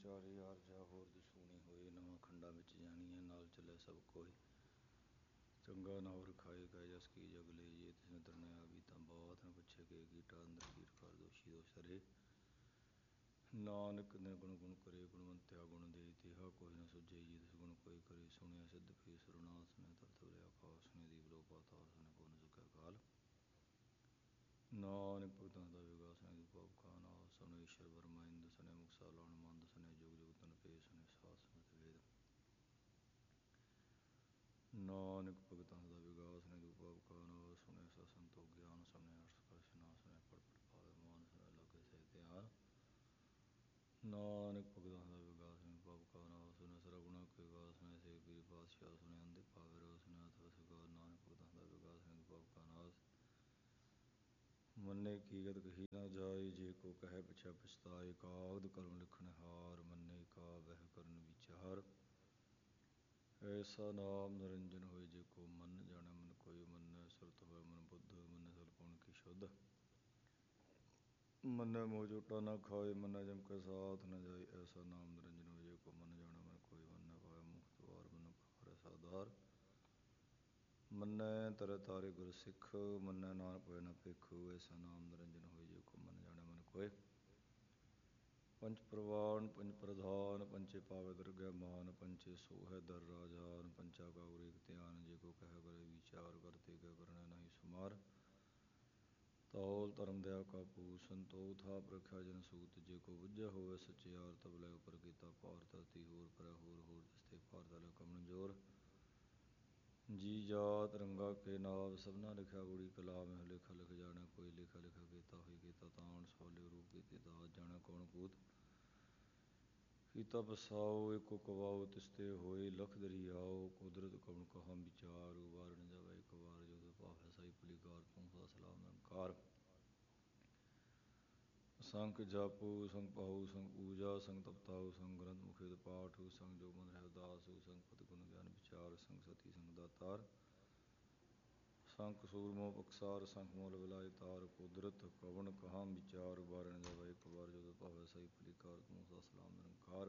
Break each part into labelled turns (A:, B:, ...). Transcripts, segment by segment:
A: ਚਾਰੇ ਆਰਜਾ ਹੋਰ ਦਿਸੂਣੀ ਹੋਏ, ਨਵਾਂ ਖੰਡਾਂ ਵਿੱਚ ਜਾਣੀਐ, ਨਾਲ ਚੱਲੇ ਸਭ ਕੋਈ। ਚੰਗਾ ਨਾਉ ਰਖਾਏ ਗਏ ਜਸ ਕੀ ਜਗ ਲੈ, ਜੇ ਤਿਸ ਨਿਦਰ ਨ ਆਵੀ ਤਾਂ ਬਾਤ ਨ ਪੁੱਛੇ ਕੇ ਕੀਟਾ, ਅੰਦਰ ਕੀ ਰਕਾਰ ਦੋਸ਼ੀ ਦੋਸ਼ ਹਰੇ। ਨਾਨਕ ਨਿਰਗੁਣ ਗੁਣ ਕਰੇ, ਗੁਣਵੰਤਿਆ ਗੁਣ ਦੇ, ਤੇਹਾ ਕੋਈ ਨ ਸੁਝੇ, ਜੇ ਤਿਸ ਗੁਣ ਕੋਈ ਕਰੇ। ਸੁਣਿਆ ਸਿੱਧ ਪੀ ਸਰੁਨਾਥ, ਸੁਣਿਆ ਧਰਤ ਬਲੇ ਆਕਾਸ਼, ਸੁਣਿਆ ਦੀਪ ਲੋ ਪਾਤਾਲ, ਸੁਣਿਆ ਪਵਨ ਚੁੱਕਾ ਕਾਲ। ਨਾਨਕ ਭਗਤਾਂ ਸਦਾ ਵਿਗਾਸ, ਸੁਣਿਆ ਦੂਪਾ ਕਾ ਨਾਸ, ਸੁਣਿਆ ਈਸ਼ਰ ਬਰਮਾ ਇੰਦ, ਸੁਣਿਆ ਮੁਕਤਾ ਲਾਣ ਮੰਦ, ਸੁਣਿਆ ਜੁਗ ਜੁਗ ਤਨ ਭੇਦ, ਸੁਣਿਆ ਸਾਧ ਸੰਗਤ ਵੇਦ। ਨਾਨਕ ਭਗਤਾਂ ਸਦਾ ਵਿਗਾਸ, ਸੁਣਿਆ ਦੂਪਾ ਕਾ ਨਾਸ, ਸੁਣਿਆ ਸਤ ਸੰਤੋਖ ਗਿਆਨ, ਸੁਣਿਆ ਅਰਥ ਕਲ ਇਸ਼ਨਾਨ, ਸੁਣਿਆ ਪੜ ਪੜ ਭਾਵੇ ਮਾਨ, ਸੁਣਿਆ ਲਾਗੇ ਸਹਿ ਧਿਆਨ। ਨਾਨਕ ਭਗਤਾਂ ਸਦਾ ਵਿਗਾਸ, ਸੁਣਿਆ ਦੂਪਾ ਕਾ ਨਾਸ, ਸੁਣਿਆ ਸਰਵ ਕੇ ਵਿਗਾਸ, ਸੁਣਿਆ ਸੇ ਪੀਰ ਪਾਤਸ਼ਾਹ, ਸੁਣਿਆ ਅੰਧੇ ਭਾਵੇ ਰੋ, ਸੁਣਿਆ ਅਥਵਾ ਸਿਗਾਰ। ਨਾਨਕ ਭਗਤਾਂ ਸਦਾ ਵਿਗਾਸ, ਸੁਣਿਆ ਦੂਪਾ ਕਾ ਨਾਸ। ਮੰਨੇ ਕੀ ਗਤ ਕਹੀ ਨਾ ਜਾਏ, ਜੇ ਕੋ ਕਹਿ ਪਿਛੈ ਪਛਤਾਏ। ਕਾਗਦ ਕਲਮ ਲਿਖਣ ਹਾਰ, ਮੰਨੇ ਕਾ ਬਹਿ ਕਰਨ ਵਿਚਾਰ। ਐਸਾ ਨਾਮ ਨਿਰੰਜਨ ਹੋਏ, ਜੇ ਕੋ ਮਨ ਜਾਣੈ ਮਨ ਕੋਈ। ਮੰਨੈ ਸੁਰਤ ਹੋਇ ਮਨ ਬੁੱਧ, ਮੰਨੈ ਸਗਲ ਭਉਨ ਕੀ ਸ਼ੁੱਧ। ਮੰਨੈ ਮੋਹ ਝੂਟਾ ਨਾ ਖਾਏ, ਮੰਨੈ ਜਮ ਕੈ ਸਾਥ ਨ ਜਾਏ। ਐਸਾ ਨਾਮ ਨਿਰੰਜਨ ਹੋਏ, ਜੇ ਕੋ ਮਨ ਜਾਣੈ ਮਨ ਕੋਈ। ਮੰਨੈ ਪਾਵੈ ਮੁਕਤਿ ਦੁਆਰ, ਮੰਨੈ ਪਾਵੈ ਰਸਾ ਆਧਾਰ। ਮੰਨੈ ਤਰੈ ਤਾਰੇ ਗੁਰ ਸਿੱਖ, ਮੰਨੈ ਨਾਨਕ ਹੋਇ ਨ ਭਿਖ। ਐਸਾ ਨਾਮ ਨਿਰੰਜਨ ਹੋਏ, ਜੇ ਕੋ ਮਨ ਜਾਣੈ ਮਨ ਕੋਈ। ਪੰਚ ਪ੍ਰਵਾਨ ਪੰਚ ਪ੍ਰਧਾਨ, ਪੰਚੇ ਪਾਵੈ ਦਰਗਹਿ ਮਾਨ। ਪੰਚੇ ਸੋਹੈ ਦਰ ਰਾਜਾਨ, ਪੰਚਾ ਕਾ ਗੁਰ ਏਕ ਧਿਆਨ। ਜੇ ਕੋ ਕਹਿ ਕਰੇ ਵਿਚਾਰ, ਕਰਤੇ ਕੈ ਕਰਣੈ ਨਾਹੀ ਸੁਮਾਰ। ਧੌਲ ਧਰਮ ਦਇਆ ਕਾ ਪੂਸਨ, ਤੋ ਥਾਪ ਰਖਿਆ ਜਨ ਸੂਤ। ਜੇ ਕੋ ਬੁੱਝਿਆ ਹੋਵੈ ਸਚਿਆਰ, ਤਬ ਲੈ ਉਪਰ ਕੀਤਾ ਭਾਰ। ਧਰਤੀ ਹੋਰ ਪਰੈ ਹੋਰ ਹੋਰ, ਤਿਸ ਤੇ ਭਾਰ ਤਲੈ ਕਵਣ ਜੋਰ। ਜੀ ਜਾਤ ਰੰਗਾ ਕੇ ਨਾਵ, ਸਭਨਾ ਲਿਖਿਆ ਗੂੜੀ ਕਲਾਮ। ਇਹੋ ਲੇਖਾ ਲਿਖ ਜਾਣੈ ਕੋਈ, ਲੇਖਾ ਲਿਖਾ ਕੀਤਾ ਹੋਈ ਕੀਤਾ ਤਾਣ। ਸੋ ਲਿਵ ਰੂਪ ਕੀਤੇ ਦਾਤ, ਜਾਣੈ ਕੌਣ ਕੂਤ। ਕੀਤਾ ਪਸਾਉ ਏਕੋ ਕਵਾਉ, ਤਿਸ ਤੇ ਹੋਏ ਲਖ ਦਰੀਆਉ। ਕੁਦਰਤ ਕਵਣ ਕਹਾ ਵਿਚਾਰ, ਵਾਰ ਨ ਜਾਵੈ ਇਕ ਵਾਰ। ਜੋ ਤੁਧ ਭਾਵੈ ਸਾਈ ਭਲੀ ਕਾਰ, ਤੂੰ ਸਦਾ ਸਲਾਮ ਨਿਰੰਕਾਰ। ਅਸੰਖ ਜਪੁ ਸੰਗ ਪਾਉ, ਸੰਗ ਪੂਜਾ ਸੰਗ ਤਪਤਾਉ, ਸੰਗ ਗ੍ਰੰਥ ਮੁਖ ਵੇਦ ਪਾਠ। ਸੰਗ ਜੋਗ ਮੰਤਰ ਰੈਵਿਦਾਸ, ਸੰਗ ਪਦ ਗੁਣ ਗਿਆਨ ਵਿਚਾਰ। ਸੰਗ ਸਤੀ ਸੰਗ ਦਾਤਾਰ, ਸੰਖ ਸੂਰਮਾ ਬਖਸ਼ਾਰ। ਸੰਖ ਮੂਲ ਬਲਾਇ ਤਾਰ, ਕੁਦਰਤ ਕਵਣ ਕਹਾ ਵਿਚਾਰ। ਵਾਰ ਨ ਜਾਵੈ ਇਕ ਵਾਰ, ਜੋ ਤੁਧ ਭਾਵੈ ਸਾਈ ਭਲੀ ਕਾਰ, ਤੂੰ ਸਦਾ ਸਲਾਮ ਨਿਰੰਕਾਰ।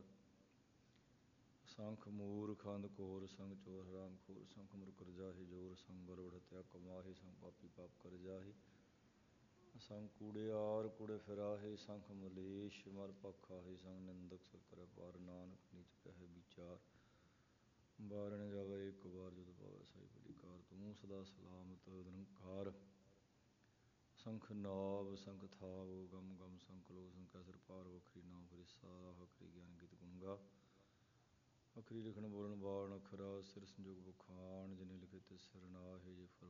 A: ਸੰਖ ਮੂਰਖ ਅੰਧ ਘੋਰ, ਸੰਗ ਚੋਰ ਹਰਾਮ ਖੋਰ। ਸੰਖ ਮੁਰਖ ਕਰਜਾਹੀ ਜੋਰ, ਸੰਗ ਗਲਵਢ ਹਤਿਆ ਕਮਾਹੀ। ਸੰਗ ਪਾਪੀ ਪਾਪ ਕਰ ਜਾਹੀ, ਸੰਗ ਕੂੜਿਆਰ ਕੂੜੇ ਫਿਰਾਹੇ। ਸੰਖ ਮਲੇਛ ਮਲ ਭਖ ਖਾਹੀ, ਸੰਗ ਨਿੰਦਕ ਸਭ ਕਰੈ ਭਾਰ। ਨਾਨਕ ਨੀਚ ਕਹਿ ਵਿਚਾਰ, ਵਾਰ ਨ ਜਾਵੈ ਇਕ ਵਾਰ, ਜੋ ਤੁਧ ਭਾਵੈ ਸਾਈ ਭਲੀ ਕਾਰ, ਤੂੰ ਸਦਾ ਸਲਾਮਤ ਨਿਰੰਕਾਰ। ਸੰਖ ਨਾਵ ਸੰਖ ਥਾਵ ਗਮ ਗਮ, ਸੰਖ ਲੋ ਸੰਖ ਕੈ ਸਿਰ ਭਾਰ। ਵਖਰੀ ਨਾਉ ਵਖਰੀ ਸਾਰਾ, ਵਖਰੀ ਗਿਆਨ ਗੀਤ ਗੁਣ ਗਾ। ਵਖਰੀ ਲਿਖਣ ਬੋਲਣ ਬਾਣ ਅੱਖਰਾ, ਸਿਰ ਸੰਜੋਗ ਵਖਾਣ। ਜਿਨੇ ਲਿਖੇ ਤਿਸ ਸਿਰ ਨਾਹਿ, ਜੇ